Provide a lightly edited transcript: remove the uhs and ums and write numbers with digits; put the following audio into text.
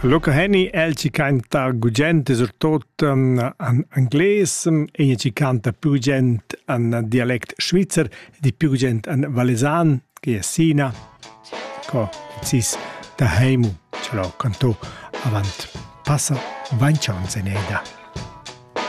Luca Henny, el ci canta gugent surtot en angles, e ci canta più gent en dialect svizzer, di più gent en valesan, che è Sina, co cis da heimu, ce l'ho cantò avant. Passa 20 ans en eda.